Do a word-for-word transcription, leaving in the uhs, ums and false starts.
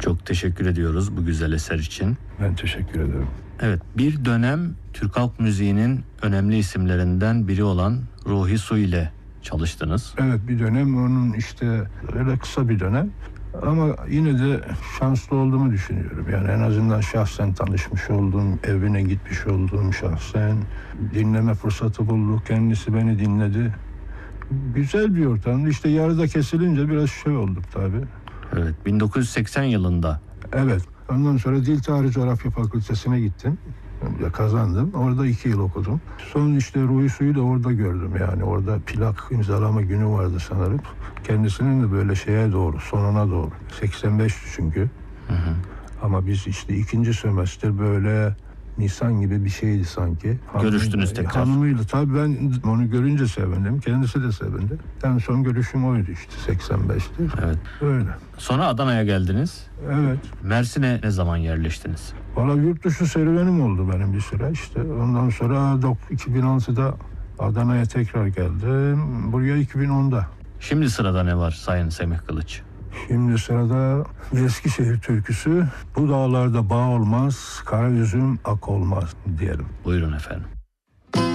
Çok teşekkür ediyoruz bu güzel eser için. Ben teşekkür ederim. Evet, bir dönem Türk halk müziğinin önemli isimlerinden biri olan Ruhi Su ile çalıştınız. Evet, bir dönem onun işte öyle kısa bir dönem. Ama yine de şanslı olduğumu düşünüyorum. Yani en azından şahsen tanışmış oldum, evine gitmiş oldum şahsen. Dinleme fırsatı bulduk, kendisi beni dinledi. Güzel bir ortamdı. İşte yarıda kesilince biraz şey olduk tabii. Evet, bin dokuz yüz seksen yılında. Evet, ondan sonra Dil Tarih Coğrafya Fakültesine gittim. Kazandım. Orada iki yıl okudum. Son işte Ruhi Su'yu da orada gördüm yani. Orada plak imzalama günü vardı sanırım. Kendisinin de böyle şeye doğru, sonuna doğru. seksen beş çünkü. Hı hı. Ama biz işte ikinci sömestr böyle Nisan gibi bir şeydi sanki. Görüştünüz tekrar. Hanımıyla. Tabii ben onu görünce sevindim. Kendisi de sevindi. En son görüşüm oydu işte seksen beşte. Evet. Öyle. Sonra Adana'ya geldiniz. Evet. Mersin'e ne zaman yerleştiniz? Valla yurt dışı serüvenim oldu benim bir süre işte. Ondan sonra iki bin altıda Adana'ya tekrar geldim. Buraya iki bin onda. Şimdi sırada ne var Sayın Semih Kılıç? Şimdi sırada Eskişehir türküsü. Bu dağlarda bağ olmaz, kara üzüm ak olmaz diyelim. Buyurun efendim.